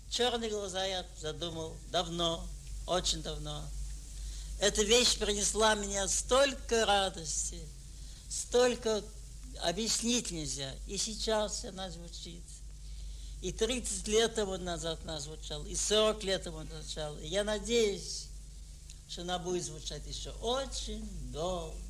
черные глаза я задумал давно, очень давно. Эта вещь принесла мне столько радости, столько объяснить нельзя. И сейчас она звучит. И 30 лет тому назад она звучала, и 40 лет тому назад звучала. И я надеюсь, что она будет звучать еще очень долго.